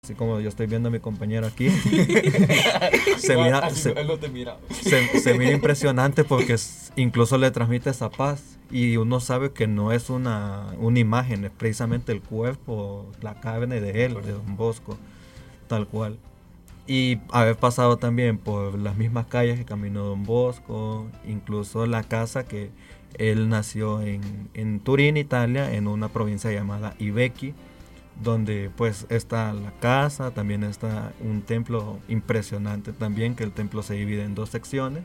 Así como yo estoy viendo a mi compañero aquí, se mira impresionante porque incluso le transmite esa paz y uno sabe que no es una imagen, es precisamente el cuerpo, la carne de él, de Don Bosco, tal cual. Y haber pasado también por las mismas calles que caminó Don Bosco, incluso la casa que él nació en Turín, Italia, en una provincia llamada Ibecchi, donde pues está la casa, también está un templo impresionante también, que el templo se divide en 2 secciones.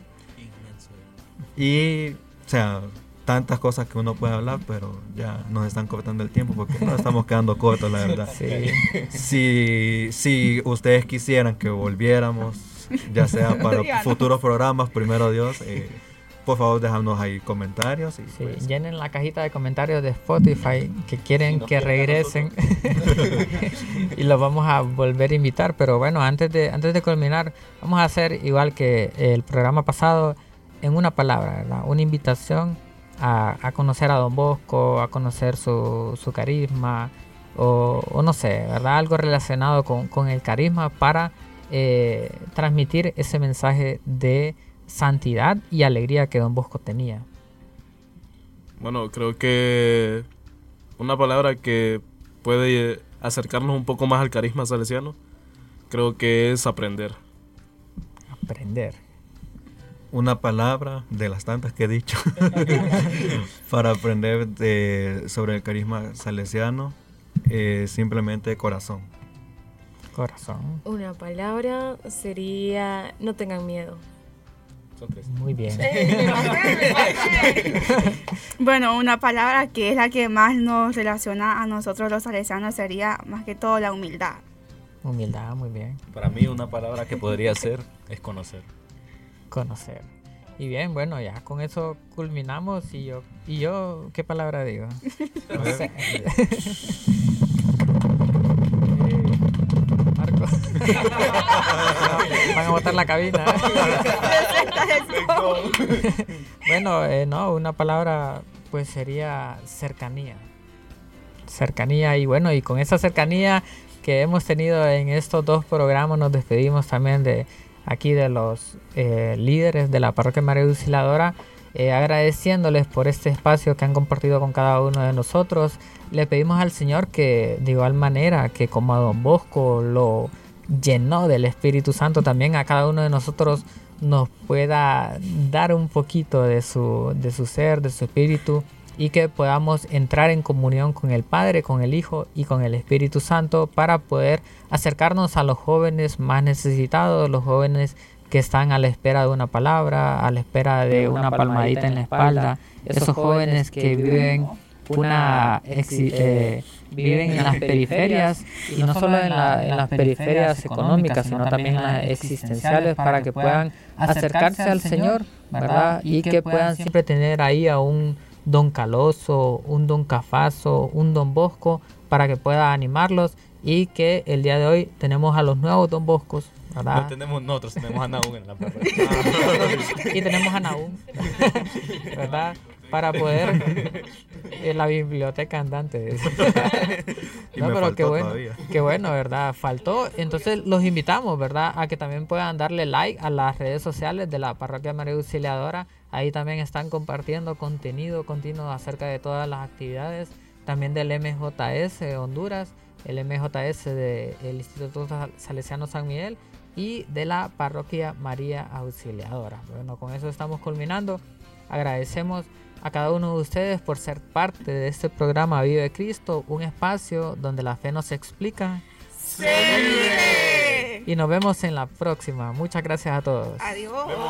Y, o sea, tantas cosas que uno puede hablar, pero ya nos están cortando el tiempo porque nos estamos quedando cortos, la verdad. Sí. Si ustedes quisieran que volviéramos, ya sea para futuros programas, primero Dios, por favor, déjanos ahí comentarios. Y pues, llenen la cajita de comentarios de Spotify que quieren que regresen y los vamos a volver a invitar. Pero bueno, antes de culminar, vamos a hacer igual que el programa pasado, en una palabra, ¿verdad? Una invitación a conocer a Don Bosco, a conocer su carisma, o no sé, ¿verdad? Algo relacionado con el carisma para transmitir ese mensaje de santidad y alegría que Don Bosco tenía. Bueno, creo que una palabra que puede acercarnos un poco más al carisma salesiano, creo que es aprender. Aprender. Una palabra de las tantas que he dicho para aprender sobre el carisma salesiano, simplemente corazón. Corazón. Una palabra sería no tengan miedo. Son 3. Muy bien. Bueno, una palabra que es la que más nos relaciona a nosotros los salesianos sería más que todo la humildad. Humildad, muy bien. Para mí una palabra que podría ser es conocer. Conocer. Y bien, bueno, ya con eso culminamos. Y yo ¿qué palabra digo? No sé. Marco. Van a botar la cabina. Bueno, no, una palabra pues sería cercanía. Cercanía, y bueno, y con esa cercanía que hemos tenido en estos 2 programas, nos despedimos también de aquí de los líderes de la Parroquia María Auxiliadora, agradeciéndoles por este espacio que han compartido con cada uno de nosotros. Le pedimos al Señor que de igual manera que como a Don Bosco lo llenó del Espíritu Santo, también a cada uno de nosotros nos pueda dar un poquito de su ser, de su espíritu, y que podamos entrar en comunión con el Padre, con el Hijo y con el Espíritu Santo para poder acercarnos a los jóvenes más necesitados, los jóvenes que están a la espera de una palabra, a la espera de una palmadita en la espalda, esos jóvenes que viven viven en las periferias, y no solo en las periferias económicas, sino también en las existenciales, para que puedan acercarse al Señor, ¿verdad? Y que puedan siempre tener ahí a un Don Caloso, un Don Cafaso, un Don Bosco, para que pueda animarlos, y que el día de hoy tenemos a los nuevos Don Boscos, ¿verdad? No tenemos nosotros, tenemos a Nahum en la parroquia. Y tenemos a Nahum, ¿verdad? Para poder la biblioteca andante. No, pero qué bueno, ¿verdad? Faltó. Entonces los invitamos, ¿verdad?, a que también puedan darle like a las redes sociales de la Parroquia María Auxiliadora. Ahí también están compartiendo contenido continuo acerca de todas las actividades, también del MJS Honduras, el MJS del Instituto Salesiano San Miguel y de la Parroquia María Auxiliadora. Bueno, con eso estamos culminando. Agradecemos a cada uno de ustedes por ser parte de este programa Vive Cristo, un espacio donde la fe nos explica. ¡Se vive! Y nos vemos en la próxima. Muchas gracias a todos. Adiós.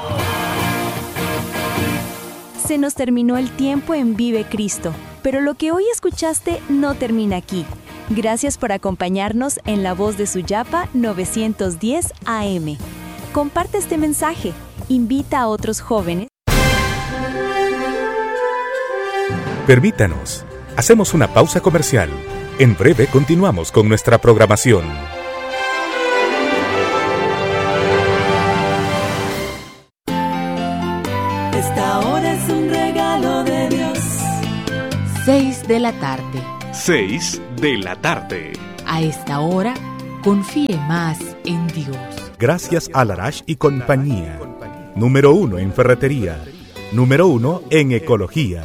Se nos terminó el tiempo en Vive Cristo, pero lo que hoy escuchaste no termina aquí. Gracias por acompañarnos en La Voz de Suyapa 910 AM. Comparte este mensaje, invita a otros jóvenes. Permítanos, hacemos una pausa comercial. En breve continuamos con nuestra programación. Esta hora es un regalo de Dios. 6 de la tarde. 6 de la tarde. A esta hora, confíe más en Dios. Gracias a Larache y compañía. Número 1 en ferretería. Número 1 en ecología.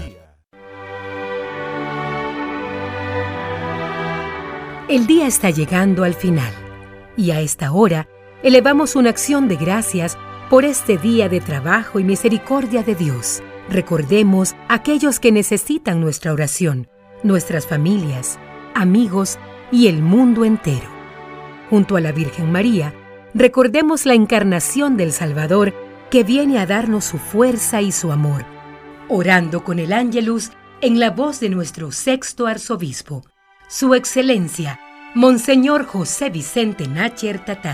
El día está llegando al final y a esta hora elevamos una acción de gracias por este día de trabajo y misericordia de Dios. Recordemos a aquellos que necesitan nuestra oración, nuestras familias, amigos y el mundo entero. Junto a la Virgen María, recordemos la encarnación del Salvador que viene a darnos su fuerza y su amor, orando con el Ángelus en la voz de nuestro sexto arzobispo, Su Excelencia, Monseñor José Vicente Nácher Tatay.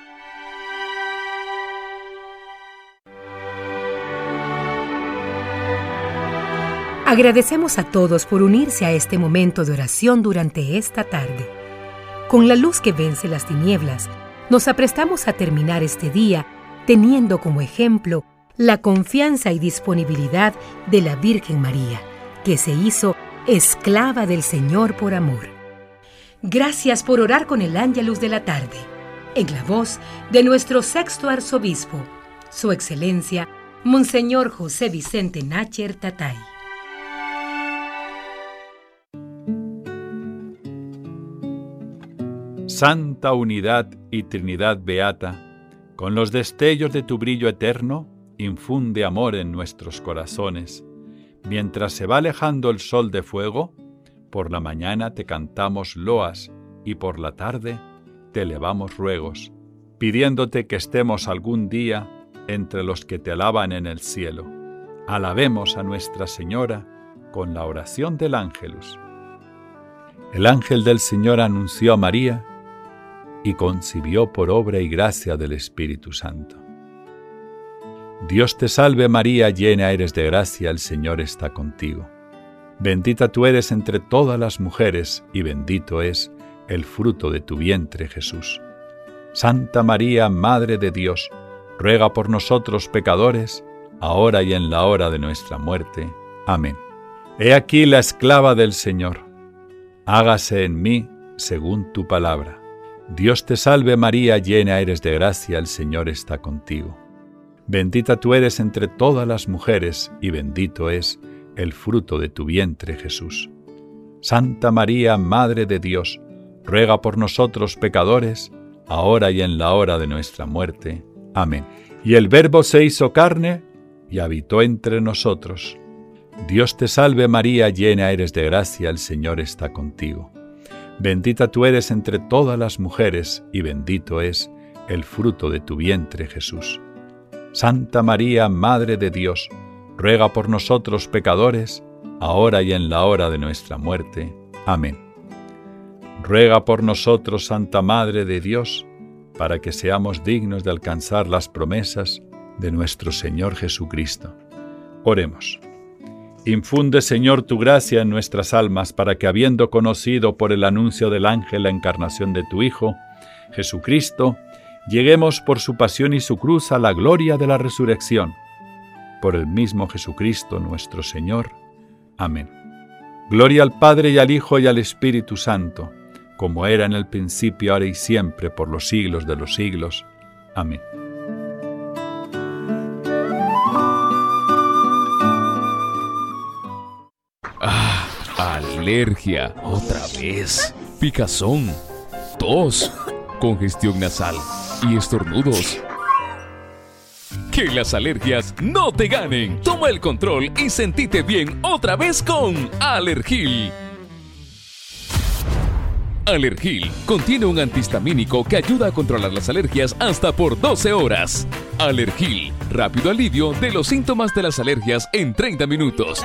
Agradecemos a todos por unirse a este momento de oración durante esta tarde. Con la luz que vence las tinieblas, nos aprestamos a terminar este día teniendo como ejemplo la confianza y disponibilidad de la Virgen María, que se hizo esclava del Señor por amor. Gracias por orar con el Ángelus de la tarde, en la voz de nuestro sexto arzobispo, Su Excelencia, Monseñor José Vicente Nácher Tatay. Santa Unidad y Trinidad Beata, con los destellos de tu brillo eterno, infunde amor en nuestros corazones. Mientras se va alejando el sol de fuego, por la mañana te cantamos loas y por la tarde te elevamos ruegos, pidiéndote que estemos algún día entre los que te alaban en el cielo. Alabemos a Nuestra Señora con la oración del Ángelus. El ángel del Señor anunció a María y concibió por obra y gracia del Espíritu Santo. Dios te salve María, llena eres de gracia, el Señor está contigo. Bendita tú eres entre todas las mujeres, y bendito es el fruto de tu vientre, Jesús. Santa María, Madre de Dios, ruega por nosotros pecadores, ahora y en la hora de nuestra muerte. Amén. He aquí la esclava del Señor. Hágase en mí según tu palabra. Dios te salve María, llena eres de gracia, el Señor está contigo. Bendita tú eres entre todas las mujeres, y bendito es el fruto de tu vientre, Jesús. Santa María, Madre de Dios, ruega por nosotros pecadores, ahora y en la hora de nuestra muerte. Amén. Y el Verbo se hizo carne y habitó entre nosotros. Dios te salve María, llena eres de gracia, el Señor está contigo. Bendita tú eres entre todas las mujeres, y bendito es el fruto de tu vientre, Jesús. Santa María, Madre de Dios, ruega por nosotros pecadores, ahora y en la hora de nuestra muerte. Amén. Ruega por nosotros, Santa Madre de Dios, para que seamos dignos de alcanzar las promesas de nuestro Señor Jesucristo. Oremos. Infunde, Señor, tu gracia en nuestras almas, para que, habiendo conocido por el anuncio del ángel la encarnación de tu Hijo, Jesucristo, lleguemos por su pasión y su cruz a la gloria de la resurrección. Por el mismo Jesucristo nuestro Señor. Amén. Gloria al Padre y al Hijo y al Espíritu Santo, como era en el principio, ahora y siempre, por los siglos de los siglos. Amén. Alergia, otra vez, picazón, tos, congestión nasal y estornudos. Que las alergias no te ganen. Toma el control y sentite bien otra vez con Alergil. Alergil contiene un antihistamínico que ayuda a controlar las alergias hasta por 12 horas. Alergil, rápido alivio de los síntomas de las alergias en 30 minutos.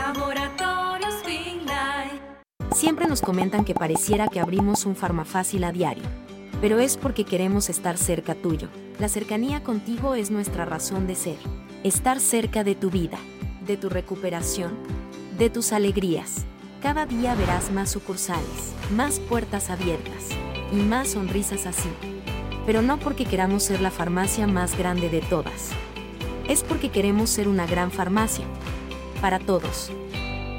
Siempre nos comentan que pareciera que abrimos un Farmafácil a diario, pero es porque queremos estar cerca tuyo. La cercanía contigo es nuestra razón de ser. Estar cerca de tu vida, de tu recuperación, de tus alegrías. Cada día verás más sucursales, más puertas abiertas y más sonrisas así. Pero no porque queramos ser la farmacia más grande de todas. Es porque queremos ser una gran farmacia. Para todos.